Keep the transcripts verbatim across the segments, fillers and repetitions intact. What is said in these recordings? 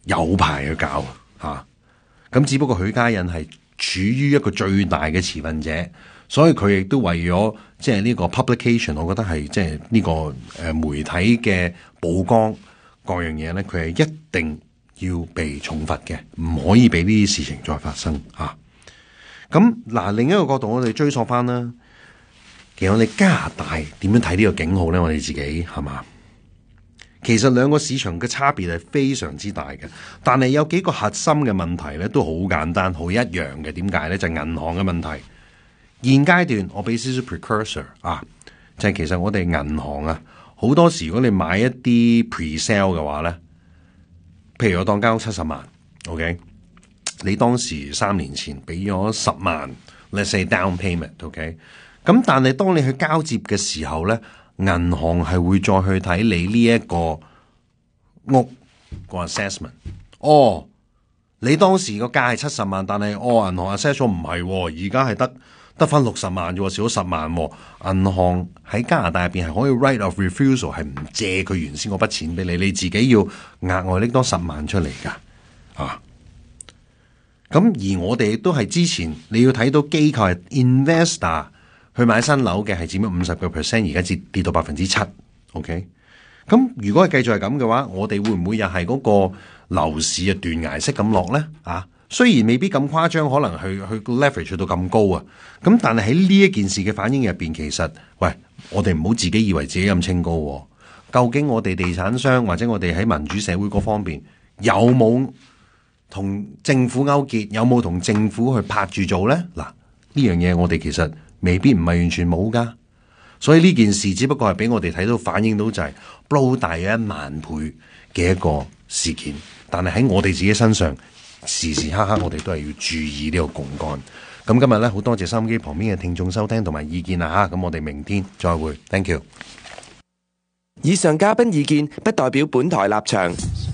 有排去搞吓。咁、啊、只不過許家印係處於一個最大嘅持份者，所以佢亦都為咗即係呢個 publication， 我覺得係即係呢個誒媒體嘅曝光各樣嘢咧，佢係一定要被重罰嘅，唔可以俾呢啲事情再發生吓。咁、啊、嗱，另一個角度我哋追溯翻啦，其實我哋加拿大點樣睇呢個警號咧？我哋自己係嘛？其實兩個市場嘅差別係非常之大嘅，但係有幾個核心嘅問題咧，都好簡單，好一樣嘅。點解咧？就係、是、銀行嘅問題。現階段我俾少少 precursor 啊，就係、是、其實我哋銀行啊，好多時如果你買一啲 pre-sale 嘅話咧，譬如我當間屋七十萬 ，OK， 你當時三年前俾咗十萬 ，let's say down payment，OK， 咁但係當你去交接嘅時候咧，銀行係會再去睇你呢一個屋個 assessment。哦，你當時個價係七十萬，但係哦銀行 assess 咗唔係，而家係得得翻六十萬啫，少咗十萬。銀行喺加拿大入邊係可以 right of refusal， 係唔借佢原先嗰筆錢俾你，你自己要額外拎多十萬出嚟噶啊。咁而我哋亦都係之前你要睇到機構係 investor。去買新樓嘅係佔咗五十個 percent， 而家跌跌到百分之七。OK， 咁如果係繼續係咁嘅話，我哋會唔會又係嗰個樓市啊斷崖式咁落咧？啊，雖然未必咁誇張，可能去去 leverage 去到咁高啊。咁但係喺呢一件事嘅反應入邊，其實喂，我哋唔好自己以為自己咁清高喎。究竟我哋地產商或者我哋喺民主社會嗰方面有冇同政府勾結？有冇同政府去拍住做咧？嗱，呢樣嘢我哋其實未必唔係完全冇噶，所以呢件事只不過係俾我哋睇到反映到就係 blow 大咗一萬倍嘅一個事件，但係喺我哋自己身上時時刻刻我哋都係要注意呢個槓桿。咁今日咧好多謝收音機旁邊嘅聽眾收聽同埋意見啊吓，咁我哋明天再會 ，thank you。 以上嘉賓意見不代表本台立場。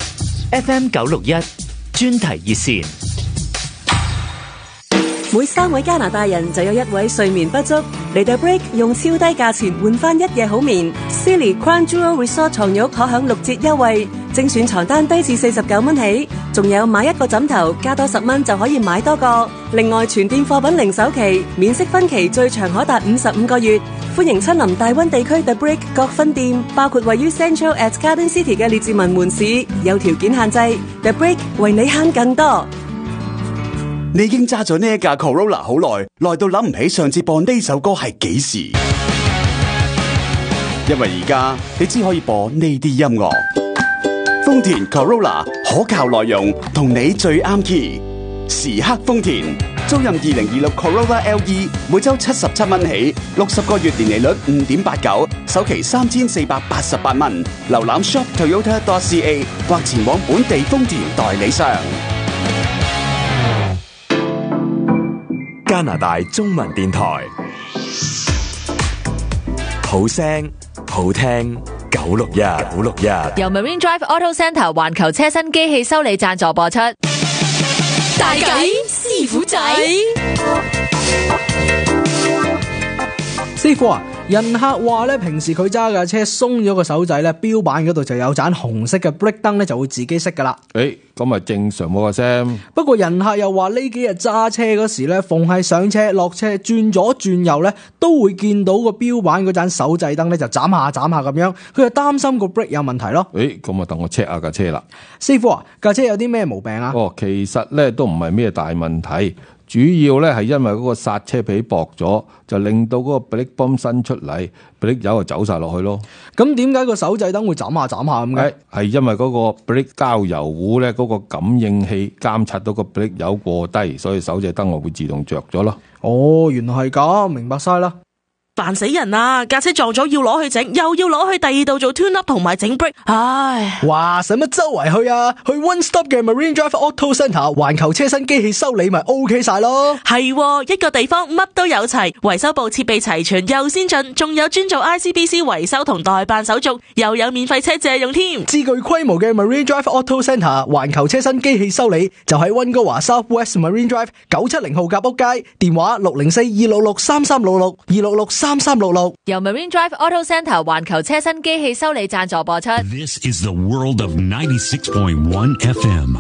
F M 九六一專題熱線。 每三位加拿大人就有一位睡眠不足，嚟到 Break 用超低價錢換翻一夜好眠。Silly Crown Jewel Resort 床褥可享六折優惠，精選床單低至四十九蚊起，仲有買一個枕頭加多十蚊就可以買多個。另外全店貨品零首期，免息分期最長可達五十五個月。歡迎親臨大溫地區 The Break 各分店，包括位於 Central at Garden City 嘅列治文門市，有條件限制。The Break 為你慳更多。 你已經揸咗呢一架 Corolla 好耐，耐到諗唔起上次播呢首歌係幾時？因為而家你只可以播呢啲音樂。豐田 Corolla 可靠內容，同你最啱 key。時刻豐田，租賃二零二六 Corolla L E， 每周七十七蚊起，六十個月年利率五點八九，首期三千四百八十八蚊。瀏覽 shop toyota dot c a 或前往本地豐田代理商。 加拿大中文電台，好聲好聽九六一九六一， 由 Marine Drive Auto Centre 環球車身機器修理贊助播出。 大計師傅仔， 師傅啊，人客話咧，平時佢揸架車鬆咗個手掣咧，標板嗰度就有盞紅色嘅 brake 燈咧，就會自己熄噶啦。 誒，咁咪正常冇個聲。 不過人客又話呢幾日揸車嗰時咧，逢係上車落車轉左轉右咧，都會見到個標板嗰盞手掣燈咧就眨下眨下咁樣，佢就擔心個 brake 有問題咯。 誒，咁啊等我 check 下架車啦。 師傅啊，架車有啲咩毛病啊？ 哦，其實咧都唔係咩大問題。主要咧係因為嗰個剎車皮薄咗，就令到嗰個 brake bomb 伸出嚟，brake 油就走晒落去咯。 咁點解個手掣燈會眨下眨下咁嘅？ 係因為嗰個 brake 膠油壺咧，嗰個感應器監察到個 brake 油過低，所以手掣燈我會自動着咗咯。 哦，原來係咁，明白晒啦。 煩死人啊！架車撞咗要攞去整，又要攞去第二度做 tune up 同埋整 brake， 唉！ 哇，使乜周圍去啊？去 One Stop 嘅 Marine Drive Auto Centre 環球車身機器修理咪 OK 晒咯。 係喎，一個地方乜都有齊，維修部設備齊全又先進，仲有專做 I C B C 維修同代辦手續，又有免費車借用添。 至具規模嘅 Marine Drive Auto Centre 環球車身機器修理就喺溫哥華 South West Marine Drive 九七零號夾屋街，電話六零四二六六三三六六二六六三三六六。 由 Marine Drive Auto Centre 環球車身機器修理贊助播出。 This is the world of ninety-six point one F M.